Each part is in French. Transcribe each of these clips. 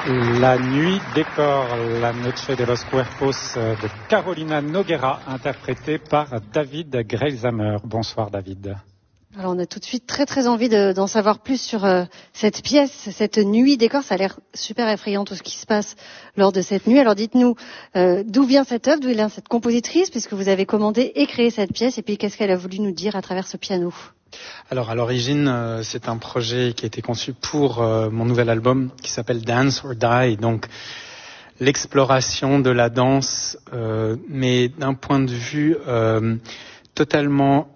La nuit décore La Noche de los Cuerpos de Carolina Noguera, interprétée par David Greilshammer. Bonsoir David. Alors on a tout de suite très envie d'en savoir plus sur cette pièce, cette nuit décor. Ça a l'air super effrayant tout ce qui se passe lors de cette nuit. Alors dites-nous d'où vient cette œuvre, d'où vient cette compositrice, puisque vous avez commandé et créé cette pièce, et puis qu'est-ce qu'elle a voulu nous dire à travers ce piano? Alors à l'origine, c'est un projet qui a été conçu pour mon nouvel album qui s'appelle Dance or Die, donc l'exploration de la danse, mais d'un point de vue totalement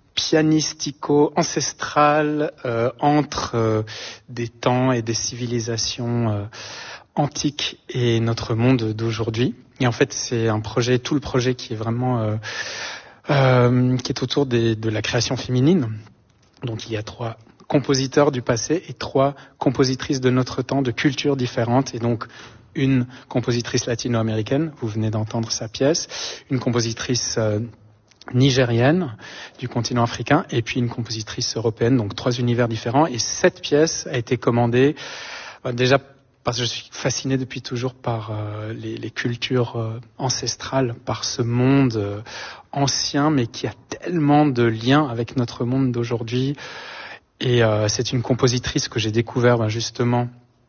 pianistico-ancestral, entre des temps et des civilisations antiques et notre monde d'aujourd'hui. Et en fait, c'est un projet, tout le projet qui est vraiment qui est autour de la création féminine. Donc il y a 3 compositeurs du passé et 3 compositrices de notre temps, de cultures différentes. Et donc une compositrice latino-américaine, vous venez d'entendre sa pièce, une compositrice nigérienne du continent africain et puis une compositrice européenne, donc 3 univers différents. Et cette pièce a été commandée déjà parce que je suis fasciné depuis toujours par les cultures ancestrales, par ce monde ancien, mais qui a tellement de liens avec notre monde d'aujourd'hui. Et c'est une compositrice que j'ai découvert justement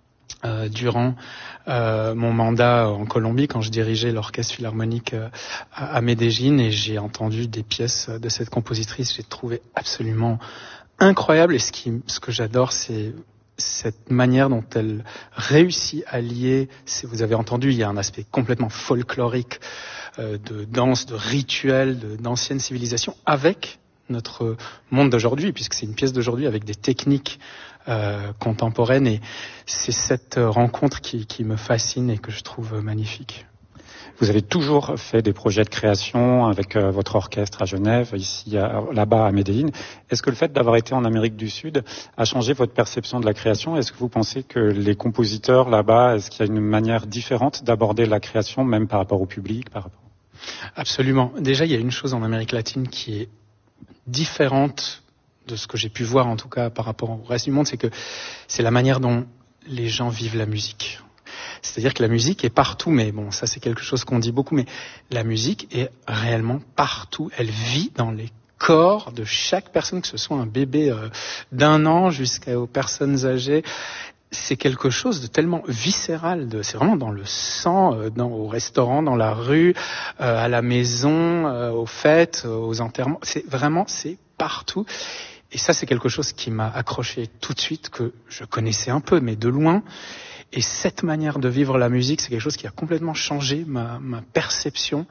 durant mon mandat en Colombie, quand je dirigeais l'orchestre philharmonique à Medellín, et j'ai entendu des pièces de cette compositrice. J'ai trouvé absolument incroyable. Et ce que j'adore, c'est cette manière dont elle réussit à lier, vous avez entendu, il y a un aspect complètement folklorique de danse, de rituel, d'anciennes civilisations avec notre monde d'aujourd'hui, puisque c'est une pièce d'aujourd'hui avec des techniques contemporaines, et c'est cette rencontre qui me fascine et que je trouve magnifique. Vous avez toujours fait des projets de création avec votre orchestre à Genève, ici, là-bas à Medellín. Est-ce que le fait d'avoir été en Amérique du Sud a changé votre perception de la création? Est-ce que vous pensez que les compositeurs là-bas, est-ce qu'il y a une manière différente d'aborder la création, même par rapport au public, Absolument. Déjà, il y a une chose en Amérique latine qui est différente de ce que j'ai pu voir, en tout cas par rapport au reste du monde, c'est que c'est la manière dont les gens vivent la musique. C'est-à-dire que la musique est partout, mais bon, ça c'est quelque chose qu'on dit beaucoup, mais la musique est réellement partout. Elle vit dans les corps de chaque personne, que ce soit un bébé d'1 an jusqu'aux personnes âgées. C'est quelque chose de tellement viscéral, c'est vraiment dans le sang, au restaurant, dans la rue, à la maison, aux fêtes, aux enterrements. C'est partout. Et ça, c'est quelque chose qui m'a accroché tout de suite, que je connaissais un peu, mais de loin. Et cette manière de vivre la musique, c'est quelque chose qui a complètement changé ma perception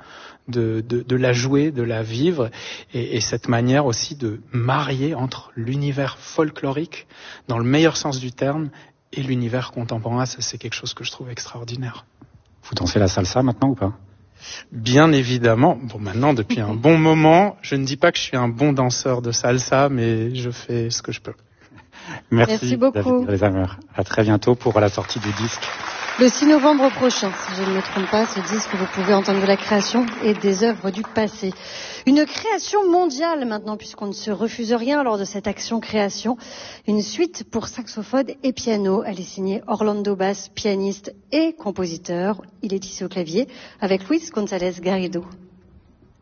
de la jouer, de la vivre, et cette manière aussi de marier entre l'univers folklorique, dans le meilleur sens du terme, et l'univers contemporain. Ça, c'est quelque chose que je trouve extraordinaire. Vous dansez la salsa maintenant ou pas? Bien évidemment. Bon, maintenant, depuis un bon moment, je ne dis pas que je suis un bon danseur de salsa, mais je fais ce que je peux. Merci beaucoup. David Greilshammer. À très bientôt pour la sortie du disque. Le 6 novembre prochain, si je ne me trompe pas, ce disque, vous pouvez entendre de la création et des œuvres du passé. Une création mondiale maintenant, puisqu'on ne se refuse rien lors de cette action création. Une suite pour saxophone et piano. Elle est signée Orlando Bass, pianiste et compositeur. Il est ici au clavier avec Luis González Garrido.